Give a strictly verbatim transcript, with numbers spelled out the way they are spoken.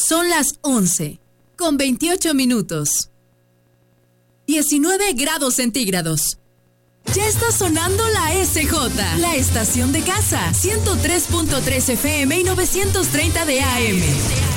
Son las once, con veintiocho minutos. diecinueve grados centígrados. Ya está sonando la S J, la estación de casa, ciento tres punto tres F M y novecientos treinta de A M.